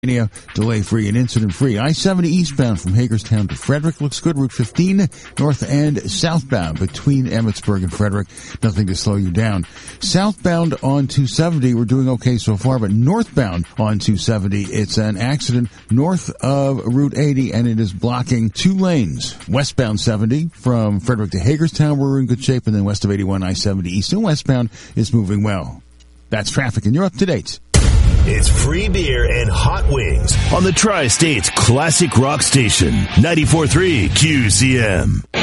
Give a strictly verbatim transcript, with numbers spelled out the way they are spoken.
Delay-free and incident-free. I seventy eastbound from Hagerstown to Frederick looks good. Route fifteen north and southbound between Emmitsburg and Frederick. Nothing to slow you down. Southbound on two seventy, we're doing okay so far, but northbound on two seventy, it's an accident north of Route eighty, and it is blocking two lanes. Westbound seventy from Frederick to Hagerstown, we're in good shape, and then west of eighty-one, I seventy east and westbound is moving well. That's traffic, and you're up to date. It's free beer and hot wings on the Tri-State's classic rock station, ninety-four point three Q C M.